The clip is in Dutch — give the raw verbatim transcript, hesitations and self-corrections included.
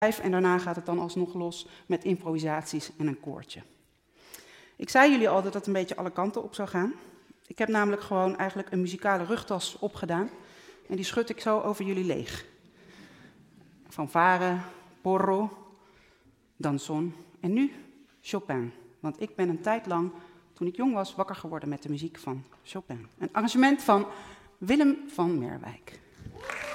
En daarna gaat het dan alsnog los met improvisaties en een koortje. Ik zei jullie al dat het een beetje alle kanten op zou gaan. Ik heb namelijk gewoon eigenlijk een muzikale rugtas opgedaan. En die schud ik zo over jullie leeg. Fanfare, porro, danson en nu Chopin. Want ik ben een tijd lang, toen ik jong was, wakker geworden met de muziek van Chopin. Een arrangement van Willem van Merwijk.